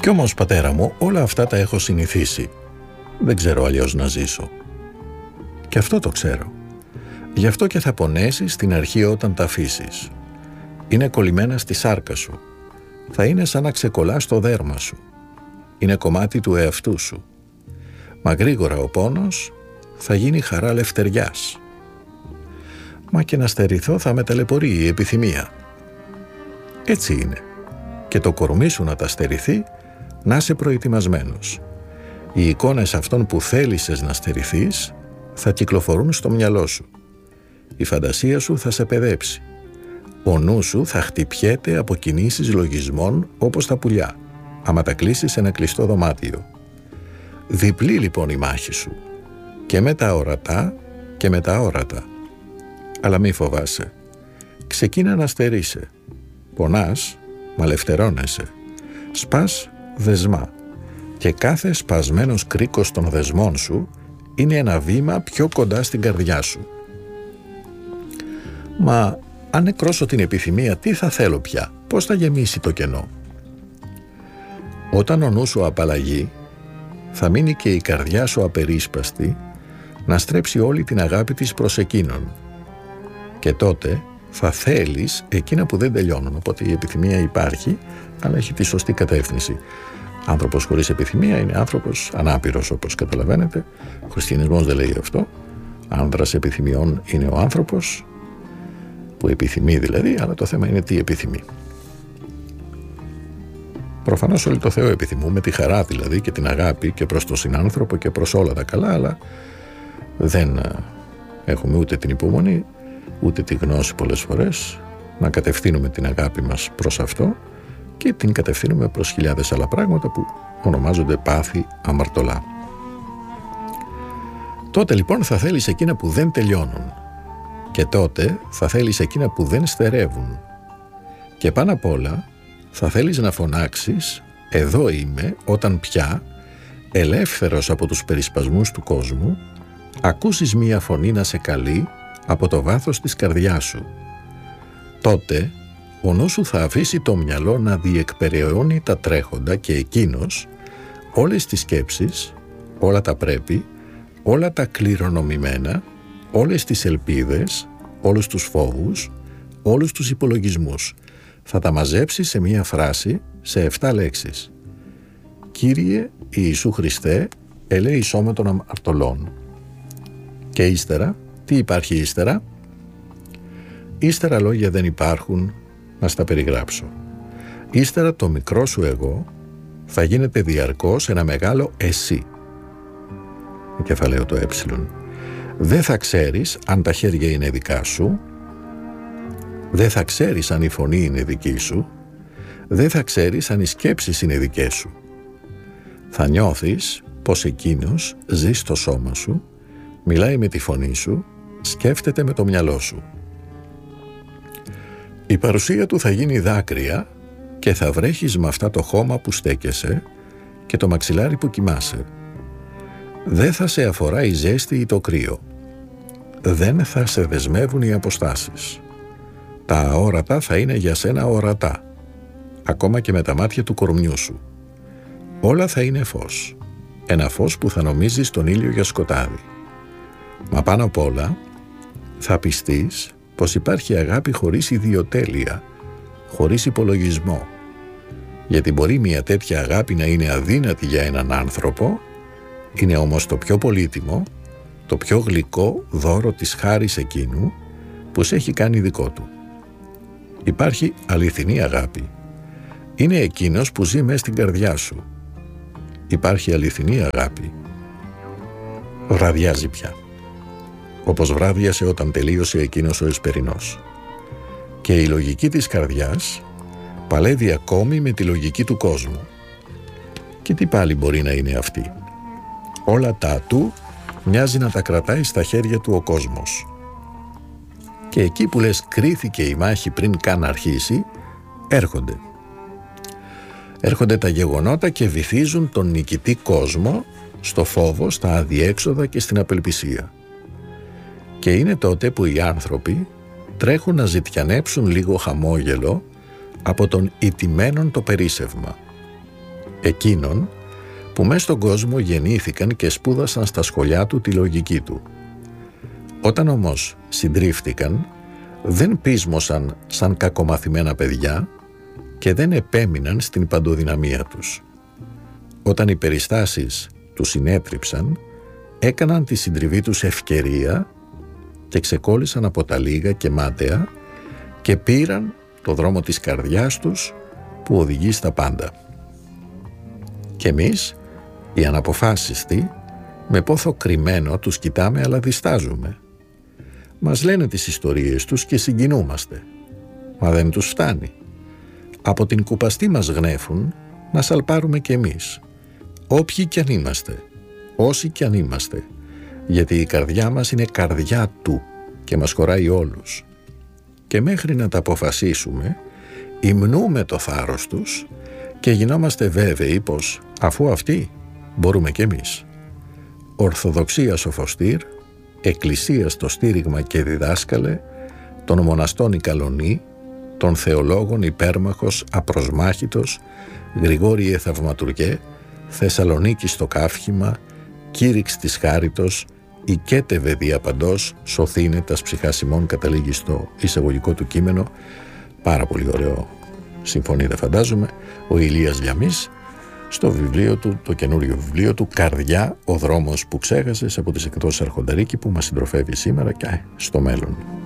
Κι όμως, πατέρα μου, όλα αυτά τα έχω συνηθίσει. Δεν ξέρω αλλιώς να ζήσω. Και αυτό το ξέρω. Γι' αυτό και θα πονέσεις στην αρχή όταν τα αφήσεις. Είναι κολλημένα στη σάρκα σου. Θα είναι σαν να ξεκολλάς το δέρμα σου. Είναι κομμάτι του εαυτού σου. Μα γρήγορα ο πόνος θα γίνει χαρά λευτεριάς. Μα και να στερηθώ θα με ταλαιπωρεί η επιθυμία. Έτσι είναι. Και το κορμί σου να τα στερηθεί, να είσαι προετοιμασμένος. Οι εικόνες αυτών που θέλησες να στερηθείς θα κυκλοφορούν στο μυαλό σου. Η φαντασία σου θα σε παιδέψει. Ο νου σου θα χτυπιέται από κινήσεις λογισμών όπως τα πουλιά, άμα τα κλείσεις σε ένα κλειστό δωμάτιο. Διπλή λοιπόν η μάχη σου, και με τα ορατά και με τα όρατα. Αλλά μη φοβάσαι. Ξεκίνα να στερείσαι. Πονάς, μα λευτερώνεσαι. Σπάς δεσμά. Και κάθε σπασμένος κρίκος των δεσμών σου είναι ένα βήμα πιο κοντά στην καρδιά σου. Μα αν νεκρώσω την επιθυμία, τι θα θέλω πια? Πώς θα γεμίσει το κενό? Όταν ο νου σου απαλλαγεί, θα μείνει και η καρδιά σου απερίσπαστη να στρέψει όλη την αγάπη της προς εκείνον. Και τότε θα θέλεις εκείνα που δεν τελειώνουν. Οπότε η επιθυμία υπάρχει, αλλά έχει τη σωστή κατεύθυνση. Άνθρωπος χωρίς επιθυμία είναι άνθρωπος ανάπηρος, όπως καταλαβαίνετε. Ο χριστιανισμός δεν λέει αυτό. Άνδρας επιθυμιών είναι ο άνθρωπος, που επιθυμεί δηλαδή, αλλά το θέμα είναι τι επιθυμεί. Προφανώς όλοι το Θεό επιθυμούμε, τη χαρά δηλαδή και την αγάπη και προς τον συνάνθρωπο και προς όλα τα καλά, αλλά δεν έχουμε ούτε την υπομονή, ούτε τη γνώση πολλές φορές να κατευθύνουμε την αγάπη μας προς αυτό και την κατευθύνουμε προς χιλιάδες άλλα πράγματα που ονομάζονται πάθη αμαρτωλά. Τότε λοιπόν θα θέλεις εκείνα που δεν τελειώνουν και τότε θα θέλεις εκείνα που δεν στερεύουν και πάνω απ' όλα θα θέλεις να φωνάξεις «Εδώ είμαι» όταν πια, ελεύθερος από τους περισπασμούς του κόσμου, ακούσεις μία φωνή να σε καλεί από το βάθος της καρδιάς σου. Τότε ο νους σου θα αφήσει το μυαλό να διεκπεραιώνει τα τρέχοντα και εκείνος όλες τις σκέψεις, όλα τα πρέπει, όλα τα κληρονομημένα, όλες τις ελπίδες, όλους τους φόβους, όλους τους υπολογισμούς. Θα τα μαζέψει σε μία φράση, σε 7 λέξεις. «Κύριε Ιησού Χριστέ, ελέησό των αμαρτωλών». Και ύστερα, τι υπάρχει ύστερα? Ύστερα λόγια δεν υπάρχουν να στα περιγράψω. Ύστερα το μικρό σου εγώ θα γίνεται διαρκώς ένα μεγάλο εσύ. Με κεφαλαίο το ε. Δεν θα ξέρεις αν τα χέρια είναι δικά σου, δεν θα ξέρεις αν η φωνή είναι δική σου, δεν θα ξέρεις αν οι σκέψεις είναι δικές σου. Θα νιώθεις πως εκείνος ζει στο σώμα σου, μιλάει με τη φωνή σου, σκέφτεται με το μυαλό σου. Η παρουσία του θα γίνει δάκρυα και θα βρέχεις με αυτά το χώμα που στέκεσαι και το μαξιλάρι που κοιμάσαι. Δεν θα σε αφορά η ζέστη ή το κρύο. Δεν θα σε δεσμεύουν οι αποστάσεις. Τα αόρατα θα είναι για σένα ορατά, ακόμα και με τα μάτια του κορμιού σου. Όλα θα είναι φως. Ένα φως που θα νομίζεις τον ήλιο για σκοτάδι. Μα πάνω απ' όλα θα πιστείς πως υπάρχει αγάπη χωρίς ιδιοτέλεια, χωρίς υπολογισμό. Γιατί μπορεί μια τέτοια αγάπη να είναι αδύνατη για έναν άνθρωπο, είναι όμως το πιο πολύτιμο, το πιο γλυκό δώρο της χάρης εκείνου που σε έχει κάνει δικό του. Υπάρχει αληθινή αγάπη. Είναι εκείνος που ζει μέσα στην καρδιά σου. Υπάρχει αληθινή αγάπη. Βραδιάζει πια. Όπως βράδιασε όταν τελείωσε εκείνος ο εσπερινός. Και η λογική της καρδιάς παλεύει ακόμη με τη λογική του κόσμου. Και τι πάλι μπορεί να είναι αυτή? Όλα τα ατού μοιάζει να τα κρατάει στα χέρια του ο κόσμος. Και εκεί που λες κρίθηκε η μάχη πριν καν αρχίσει, έρχονται. Έρχονται τα γεγονότα και βυθίζουν τον νικητή κόσμο στο φόβο, στα αδιέξοδα και στην απελπισία. Και είναι τότε που οι άνθρωποι τρέχουν να ζητιανέψουν λίγο χαμόγελο από τον ηττημένον το περίσσευμα. εκείνων που μες στον κόσμο γεννήθηκαν και σπούδασαν στα σχολιά του τη λογική του. Όταν όμως συντρίφτηκαν, δεν πείσμωσαν σαν κακομαθημένα παιδιά και δεν επέμειναν στην παντοδυναμία τους. Όταν οι περιστάσεις τους συνέτριψαν, έκαναν τη συντριβή τους ευκαιρία και ξεκόλλησαν από τα λίγα και μάταια και πήραν το δρόμο της καρδιάς τους που οδηγεί στα πάντα. Και εμείς, οι αναποφάσιστοι, με πόθο κρυμμένο τους κοιτάμε αλλά διστάζουμε. Μας λένε τις ιστορίες τους και συγκινούμαστε. Μα δεν τους φτάνει. Από την κουπαστή μας γνέφουν να σαλπάρουμε κι εμείς. Όποιοι κι αν είμαστε, όσοι κι αν είμαστε, γιατί η καρδιά μας είναι καρδιά του και μας χωράει όλους. Και μέχρι να τα αποφασίσουμε, υμνούμε το θάρρος τους και γινόμαστε βέβαιοι πως αφού αυτοί μπορούμε κι εμείς. Ορθοδοξία Σοφοστήρ, Εκκλησία στο στήριγμα και διδάσκαλε, των μοναστών η Καλονή, των θεολόγων υπέρμαχος απροσμάχητος, Γρηγόριε Θαυματουργέ, Θεσσαλονίκη στο Κάφχημα, Κήρυξ της Χάριτος, οικέτευε διαπαντός, σωθήνετας ψυχάς ημών, καταλήγει στο εισαγωγικό του κείμενο. Πάρα πολύ ωραίο, συμφωνείτε φαντάζομαι, ο Ηλίας Λιαμής, στο βιβλίο του, το καινούριο βιβλίο του «Καρδιά, ο δρόμος που ξέχασες», από τις εκδόσεις Αρχονταρίκη, που μας συντροφεύει σήμερα και στο μέλλον.